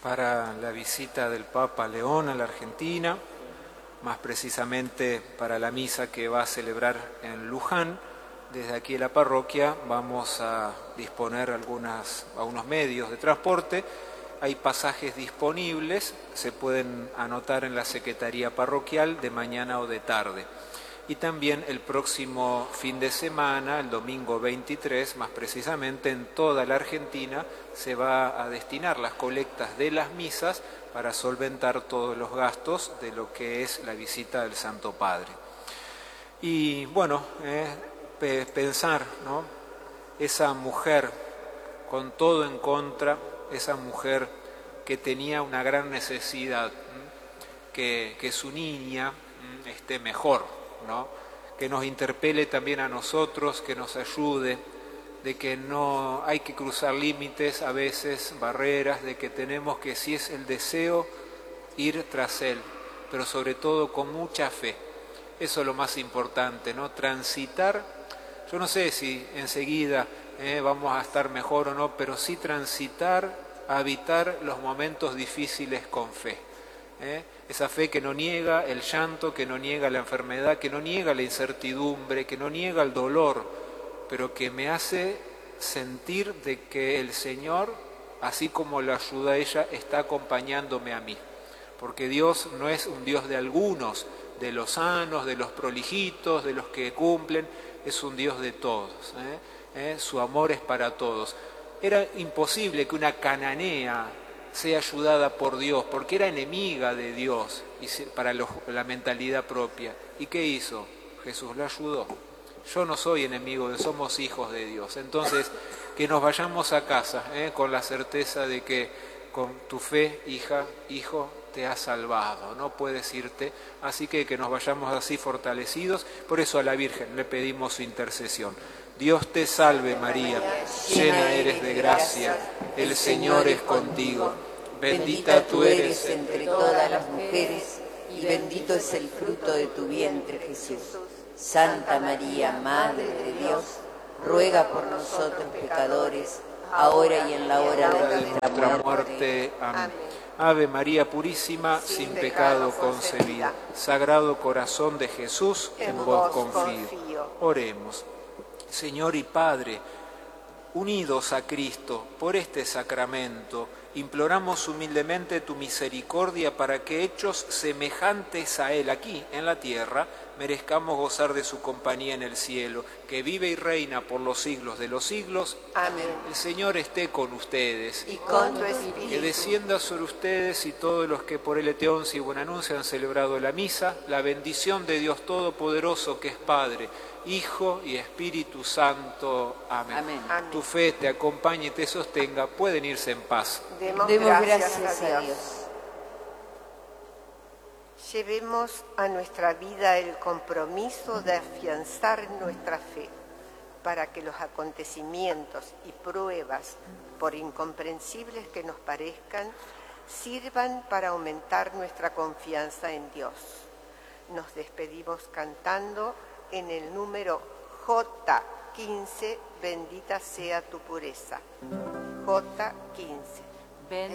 para la visita del Papa León a la Argentina, más precisamente para la misa que va a celebrar en Luján. Desde aquí en la parroquia vamos a disponer a unos medios de transporte. Hay pasajes disponibles, se pueden anotar en la Secretaría Parroquial de mañana o de tarde. Y también el próximo fin de semana, el domingo 23, más precisamente en toda la Argentina, se va a destinar las colectas de las misas para solventar todos los gastos de lo que es la visita del Santo Padre. Y bueno, pensar, ¿no? Esa mujer con todo en contra, esa mujer que tenía una gran necesidad, que su niña esté mejor, ¿no? Que nos interpele también a nosotros, que nos ayude, de que no hay que cruzar límites, a veces barreras, de que tenemos que, si es el deseo, ir tras él, pero sobre todo con mucha fe. Eso es lo más importante, ¿no? Transitar, yo no sé si enseguida vamos a estar mejor o no, pero sí transitar, habitar los momentos difíciles con fe. Esa fe que no niega el llanto, que no niega la enfermedad, que no niega la incertidumbre, que no niega el dolor, pero que me hace sentir de que el Señor, así como lo ayuda a ella, está acompañándome a mí. Porque Dios no es un Dios de algunos, de los sanos, de los prolijitos, de los que cumplen, es un Dios de todos. Su amor es para todos. Era imposible que una cananea sea ayudada por Dios, porque era enemiga de Dios para la mentalidad propia. ¿Y qué hizo? Jesús la ayudó. Yo no soy enemigo, somos hijos de Dios. Entonces, que nos vayamos a casa con la certeza de que con tu fe, hija, hijo, te has salvado, no puedes irte. Así que nos vayamos así fortalecidos. Por eso a la Virgen le pedimos su intercesión. Dios te salve María, llena eres de gracia, el Señor es contigo. Bendita tú eres entre todas las mujeres, y bendito es el fruto de tu vientre, Jesús. Santa María, Madre de Dios, ruega por nosotros pecadores, ahora y en la hora de nuestra muerte. Amén. Ave María Purísima, sin pecado concebida. Sagrado Corazón de Jesús, en vos confío. Oremos. Señor y Padre, unidos a Cristo por este sacramento, imploramos humildemente tu misericordia para que, hechos semejantes a Él aquí en la tierra, merezcamos gozar de su compañía en el cielo, que vive y reina por los siglos de los siglos. Amén. El Señor esté con ustedes. Y con tu espíritu. Que descienda sobre ustedes y todos los que por el Eteoncio y Buenanuncio han celebrado la misa, la bendición de Dios Todopoderoso, que es Padre, Hijo y Espíritu Santo. Amén. Amén. Tu fe te acompañe y te sostenga. Pueden irse en paz. Demos gracias a Dios. Llevemos a nuestra vida el compromiso de afianzar nuestra fe, para que los acontecimientos y pruebas, por incomprensibles que nos parezcan, sirvan para aumentar nuestra confianza en Dios. Nos despedimos cantando en el número J15, bendita sea tu pureza. J15.